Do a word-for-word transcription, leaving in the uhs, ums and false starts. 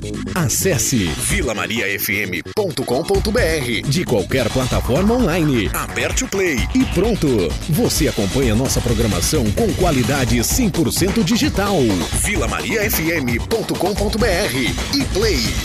Acesse vila maria f m ponto com ponto b r de qualquer plataforma online. Aperte o play e pronto. Você acompanha nossa programação com qualidade cem por cento digital. vila maria f m ponto com ponto b r e play.